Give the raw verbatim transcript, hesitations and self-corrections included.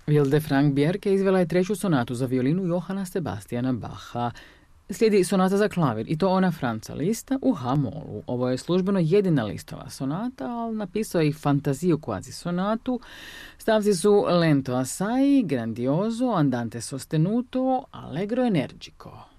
Wilde Frank Bjerke izvela je treću sonatu za violinu Johana Sebastiana Bacha. Slijedi sonata za klavir, i to ona Franza Lista u H-molu. Ovo je službeno jedina Listova sonata, ali napisao je i fantaziju kvazi sonatu. Stavci su lento assai, grandioso, andante sostenuto, allegro energico.